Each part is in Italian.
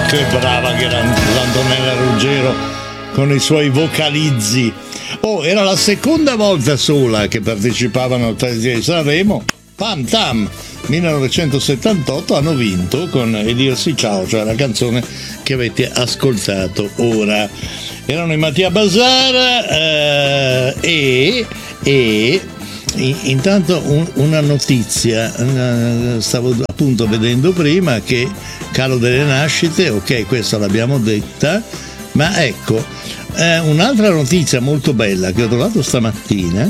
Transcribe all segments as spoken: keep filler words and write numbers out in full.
Che brava che era l'Antonella Ruggero con i suoi vocalizzi. Oh, era la seconda volta sola che partecipavano al Festival di Sanremo. Pam Tam millenovecentosettantotto hanno vinto con E dirsi ciao, cioè la canzone che avete ascoltato ora. Erano i Mattia Bazar eh, e e intanto un, una notizia, stavo appunto vedendo prima che calo delle nascite, ok, questa l'abbiamo detta, ma ecco eh, un'altra notizia molto bella che ho trovato stamattina: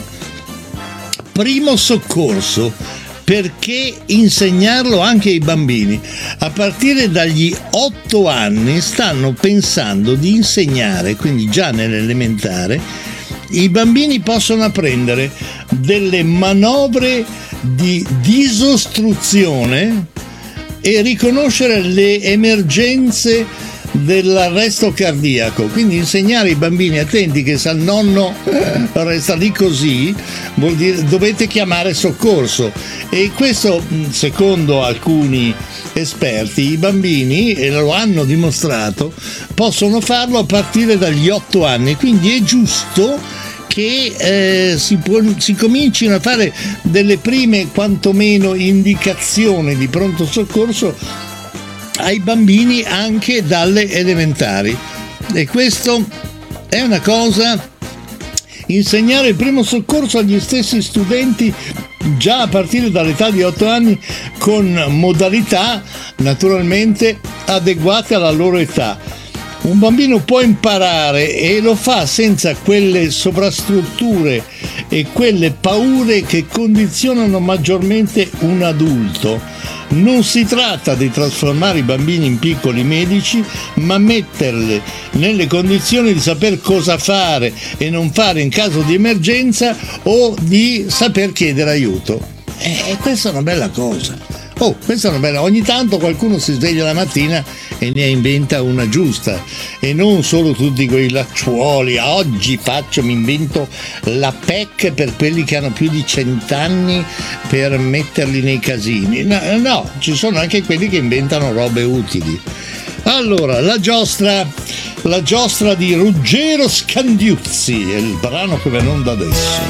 primo soccorso, perché insegnarlo anche ai bambini? A partire dagli otto anni stanno pensando di insegnare, quindi già nell'elementare, i bambini possono apprendere delle manovre di disostruzione e riconoscere le emergenze dell'arresto cardiaco. Quindi insegnare ai bambini: attenti che se il nonno resta lì così, vuol dire dovete chiamare soccorso. E questo, secondo alcuni esperti, i bambini, e lo hanno dimostrato, possono farlo a partire dagli otto anni. Quindi è giusto che eh, si, può, si comincino a fare delle prime quantomeno indicazioni di pronto soccorso ai bambini anche dalle elementari. E questo è una cosa, insegnare il primo soccorso agli stessi studenti già a partire dall'età di otto anni, con modalità naturalmente adeguate alla loro età. Un bambino può imparare e lo fa senza quelle sovrastrutture e quelle paure che condizionano maggiormente un adulto. Non si tratta di trasformare i bambini in piccoli medici, ma metterli nelle condizioni di saper cosa fare e non fare in caso di emergenza, o di saper chiedere aiuto. E questa è una bella cosa. Oh, questa è una bella. Ogni tanto qualcuno si sveglia la mattina e ne inventa una giusta, e non solo tutti quei lacciuoli. Oggi faccio, mi invento la P E C per quelli che hanno più di cent'anni per metterli nei casini. No, no, ci sono anche quelli che inventano robe utili. Allora, la giostra, la giostra di Ruggero Scandiuzzi, è il brano che va in onda adesso.